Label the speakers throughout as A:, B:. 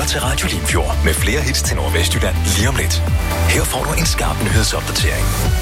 A: til Radio Limfjord med flere hits til Nordvestjylland lige om lidt. Her får du en skarp nyhedsopdatering.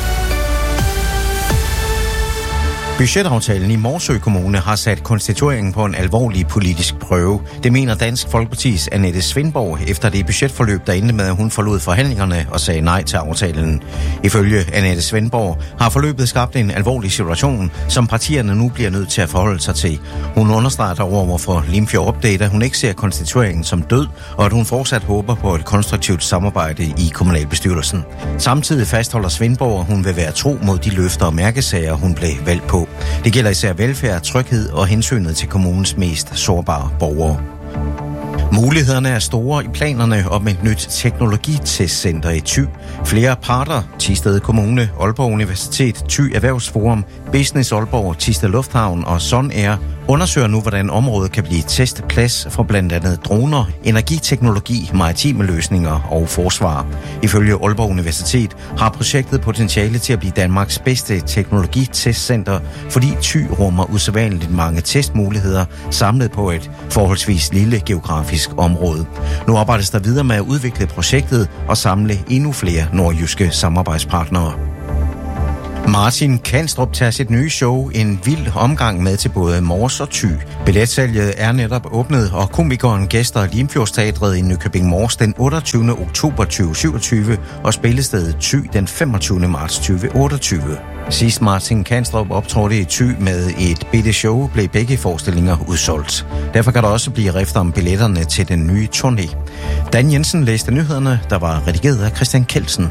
B: Budgetaftalen i Morsø Kommune har sat konstitueringen på en alvorlig politisk prøve. Det mener Dansk Folkepartis Annette Svendborg efter det budgetforløb, der endte med, at hun forlod forhandlingerne og sagde nej til aftalen. Ifølge Annette Svendborg har forløbet skabt en alvorlig situation, som partierne nu bliver nødt til at forholde sig til. Hun understreger dog hvorfor Limfjord Update, at hun ikke ser konstitueringen som død, og at hun fortsat håber på et konstruktivt samarbejde i kommunalbestyrelsen. Samtidig fastholder Svendborg, at hun vil være tro mod de løfter og mærkesager, hun blev valgt på. Det gælder især velfærd, tryghed og hensynet til kommunens mest sårbare borgere. Mulighederne er store i planerne om et nyt teknologitestcenter i Thy. Flere parter, Thisted Kommune, Aalborg Universitet, Thy Erhvervsforum, Business Aalborg, Thisted Lufthavn og Sun Air undersøger nu, hvordan området kan blive testplads for blandt andet droner, energiteknologi, maritime løsninger og forsvar. Ifølge Aalborg Universitet har projektet potentiale til at blive Danmarks bedste teknologitestcenter, fordi Thy rummer usædvanligt mange testmuligheder samlet på et forholdsvis lille geografisk område. Nu arbejdes der videre med at udvikle projektet og samle endnu flere nordjyske samarbejdspartnere. Martin Kanstrup tager sit nye show En vild omgang med til både Mors og Thy. Billetsalget er netop åbnet, og komikeren gæster Limfjordsteatret i Nykøbing Mors den 28. oktober 2027 og spillestedet Thy den 25. marts 2028. Sidst Martin Kanstrup optrådte i Thy med et bitte show, blev begge forestillinger udsolgt. Derfor kan der også blive rift om billetterne til den nye turné. Dan Jensen læste nyhederne, der var redigeret af Christian Kelsen.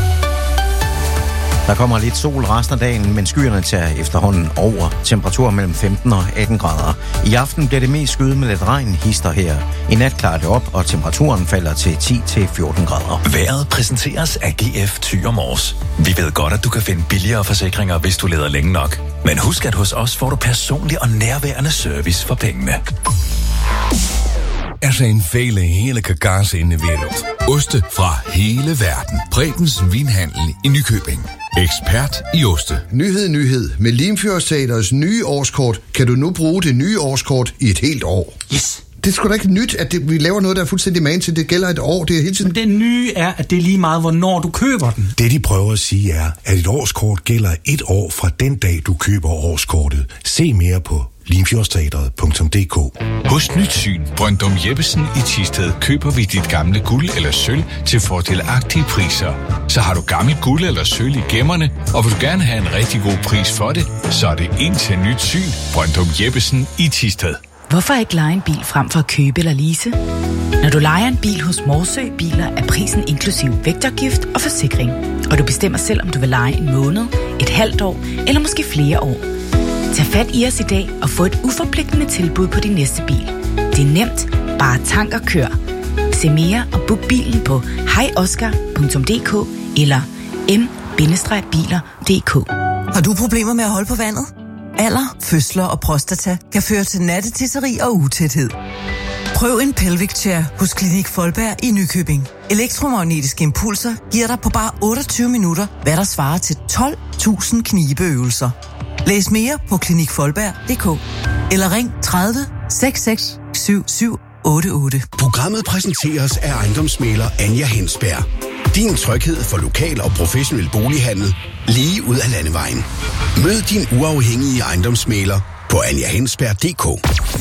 B: Der kommer lidt sol resten af dagen, men skyerne tager efterhånden over. Temperaturer mellem 15 og 18 grader. I aften bliver det mest skyet med lidt regn, hister her. I nat klarer det op, og temperaturen falder til 10-14 grader.
A: Vejret præsenteres af GF Thy og Mors. Vi ved godt, at du kan finde billigere forsikringer, hvis du leder længe nok. Men husk, at hos os får du personlig og nærværende service for pengene.
C: Er zijn vele heerlijke kazen in de wereld. Oste fra hele verden. Prebens Vinhandel i Nykøbing. Ekspert i oste.
D: Nyhed. Med Limfjordsteatrets nye årskort kan du nu bruge det nye årskort i et helt år.
E: Yes.
D: Det er sgu da ikke nyt, at vi laver noget, der er fuldstændig man til. Det gælder et år. Det er hele tiden.
E: Men det nye er, at det er lige meget, hvornår du køber den.
C: Det de prøver at sige er, at et årskort gælder et år fra den dag, du køber årskortet. Se mere på limfjordsteatret.dk.
F: Hos Nyt Syn, Brøndum Jeppesen i Thisted, køber vi dit gamle guld eller sølv til fordelagtige priser. Så har du gammelt guld eller sølv i gemmerne, og vil du gerne have en rigtig god pris for det, så er det ind til Nyt Syn, Brøndum Jeppesen i Thisted.
G: Hvorfor ikke leje en bil frem for at købe eller lease? Når du lejer en bil hos Morsø Biler, er prisen inklusiv vægtafgift og forsikring. Og du bestemmer selv, om du vil leje en måned, et halvt år eller måske flere år. Tag fat i os i dag og få et uforpligtende tilbud på din næste bil. Det er nemt. Bare tank og kør. Se mere og book bilen på hejoskar.dk eller m-biler.dk.
H: Har du problemer med at holde på vandet? Alder, fødsler og prostata kan føre til nattetisseri og utæthed. Prøv en Pelvic Chair hos Klinik Folberg i Nykøbing. Elektromagnetiske impulser giver dig på bare 28 minutter, hvad der svarer til 12.000 knibeøvelser. Læs mere på klinikfolberg.dk eller ring 30 66 77 88.
I: Programmet præsenteres af ejendomsmægler Anja Hensberg. Din tryghed for lokal og professionel bolighandel lige ud af landevejen. Mød din uafhængige ejendomsmægler på anjahensberg.dk.